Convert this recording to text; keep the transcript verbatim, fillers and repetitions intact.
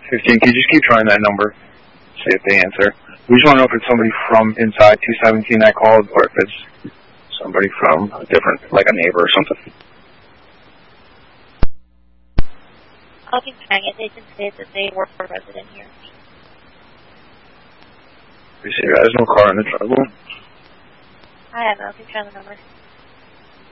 fifteen, can you just keep trying that number? See if they answer. We just want to know if it's somebody from inside two seventeen that called, or if it's somebody from a different, like a neighbor or something. I'll keep trying it. They can say that they work for a resident here. We see there's no car in the driveway. I have it. I'll keep trying the number.